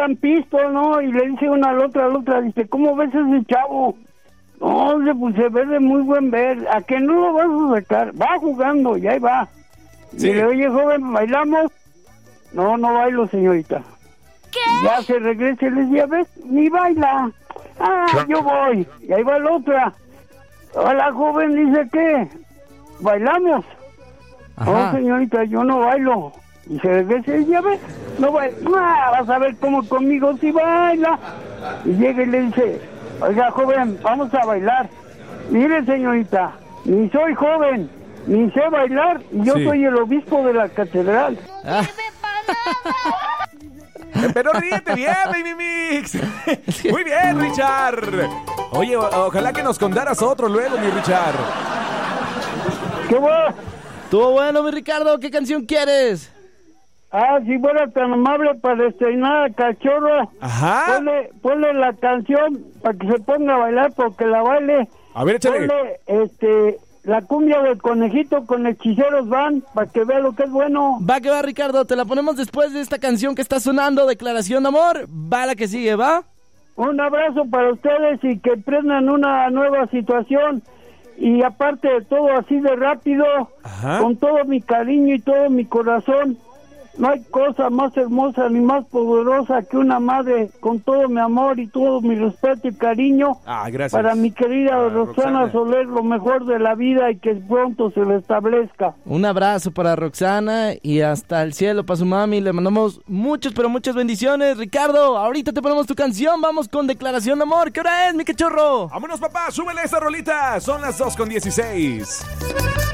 sacan pisto, ¿no? Y le dice una a la otra, dice, ¿cómo ves ese chavo? No, pues se ve de muy buen ver. ¿A que no lo vas a sacar? Va jugando, y ahí va. Sí. Y le oye, joven, ¿bailamos? No, no bailo, señorita. ¿Qué? Ya se regresa y le decía, ¿ves? Ni baila. Ah, yo voy. Y ahí va la otra. Hola, joven, dice, ¿qué? ¿Bailamos? Ajá. No, señorita, yo no bailo. Y se regresa y ya ves, no baila. Ah, vas a ver cómo conmigo sí baila. Y llega y le dice, oiga, joven, vamos a bailar. Mire, señorita, ni soy joven, ni sé bailar, y yo Sí. soy el obispo de la catedral. Ah, Pero ríete bien, Baby Mix. Muy bien, Richard. Oye, ojalá que nos contaras otro luego, mi Richard. ¿Qué va? estuvo bueno, mi Ricardo. ¿Qué canción quieres? Ah, si fuera tan amable para estrenar a Cachorro, Ajá. ponle la canción para que se ponga a bailar, porque la baile. A ver, échale. Ponle, la cumbia del conejito con hechiceros van, para que vea lo que es bueno. Va que va, Ricardo. Te la ponemos después de esta canción que está sonando, Declaración de Amor. Va la que sigue, ¿va? Un abrazo para ustedes y que emprendan una nueva situación. Y aparte de todo así de rápido, Ajá. con todo mi cariño y todo mi corazón, no hay cosa más hermosa ni más poderosa que una madre, con todo mi amor y todo mi respeto y cariño. Ah, gracias. Para mi querida Ah, Roxana Roxana. Soler, lo mejor de la vida y que pronto se le establezca. Un abrazo para Roxana y hasta el cielo para su mami. Le mandamos muchas, pero muchas bendiciones. Ricardo, ahorita te ponemos tu canción. Vamos con Declaración de Amor. ¿Qué hora es, mi cachorro? Vámonos, papá, súbele esta rolita. Son las 2:16.